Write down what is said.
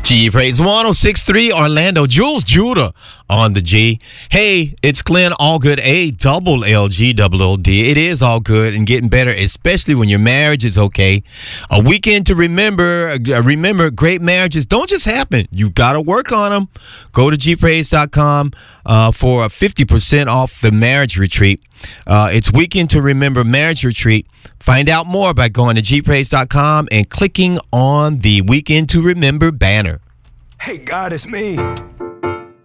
G Praise 1063 Orlando. Jules Judah on the G. Hey, it's Glenn Allgood, ALLG. It is all good and getting better, especially when your marriage is okay. A weekend to remember. Remember, great marriages don't just happen. You got to work on them. Go to gpraise.com for a 50% off the marriage retreat. It's Weekend to Remember Marriage Retreat. Find out more by going to gpraise.com and clicking on the Weekend to Remember banner. Hey, God, it's me.